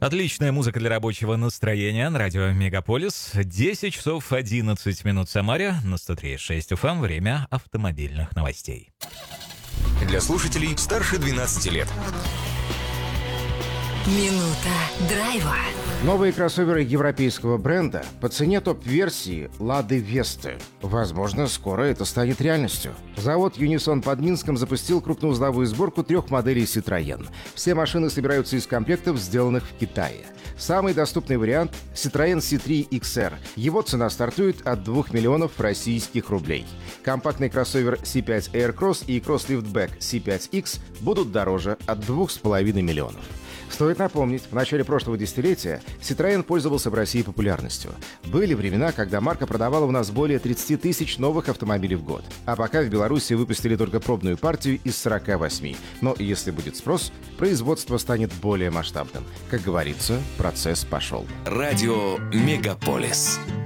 Отличная музыка для рабочего настроения на радио Мегаполис. 10 часов 11 минут в Самаре, на 103.6 FM, время автомобильных новостей. Для слушателей старше 12 лет. Минута драйва. Новые кроссоверы европейского бренда по цене топ-версии Лады Весты. Возможно, скоро это станет реальностью. Завод Unison под Минском запустил крупноузловую сборку 3 моделей Citroën. Все машины собираются из комплектов, сделанных в Китае. Самый доступный вариант – Citroën C3 XR. Его цена стартует от 2 миллионов российских рублей. Компактный кроссовер C5 Aircross и кросс-лифтбэк C5X будут дороже от 2,5 миллионов. Стоит напомнить, в начале прошлого десятилетия Citroën пользовался в России популярностью. Были времена, когда марка продавала у нас более 30 тысяч новых автомобилей в год. А пока в Беларуси выпустили только пробную партию из 48. Но если будет спрос, производство станет более масштабным. Как говорится, процесс пошел. Радио Мегаполис.